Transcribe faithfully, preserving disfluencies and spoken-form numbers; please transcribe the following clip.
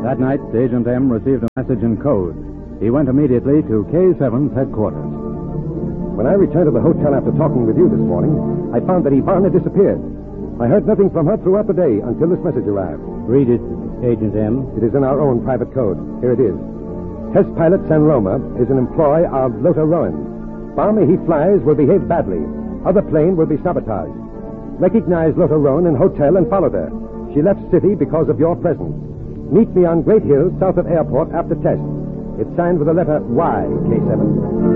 That night, Agent M received a message in code. He went immediately to K seven's headquarters. When I returned to the hotel after talking with you this morning, I found that Yvonne had disappeared. I heard nothing from her throughout the day until this message arrived. Read it, Agent M. It is in our own private code. Here it is. Test pilot San Roma is an employee of Lothar Rowan. Bomber he flies will behave badly. Other plane will be sabotaged. Recognize Lothar Rowan in hotel and followed her. She left city because of your presence. Meet me on Great Hill, south of airport, after test. It's signed with the letter Y, K seven.